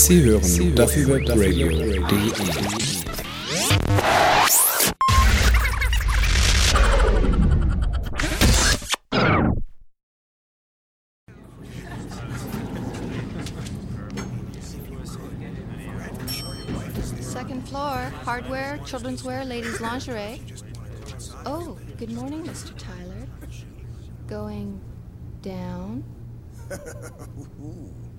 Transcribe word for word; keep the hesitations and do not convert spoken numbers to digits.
Sie hören Duffy Web Radio punkt de. Second floor, hardware, children's wear, ladies' lingerie. Oh, good morning, Mister Tyler. Going down?